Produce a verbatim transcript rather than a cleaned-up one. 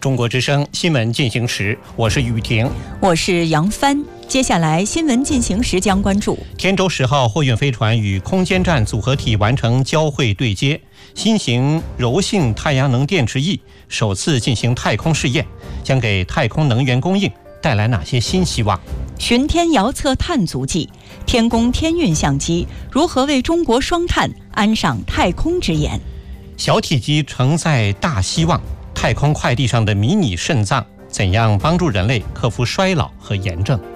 中国之声新闻进行时，我是雨婷， 我是杨帆。接下来新闻进行时将关注： 天舟十号货运飞船与空间站组合体完成交会对接，新型柔性太阳能电池翼首次进行太空试验，将给太空能源供应带来哪些新希望？ 巡天遥测碳足迹，天宫天运相机如何为中国双碳安上太空之眼？ 小体积承载大希望，太空快递上的迷你肾脏怎样帮助人类克服衰老和炎症？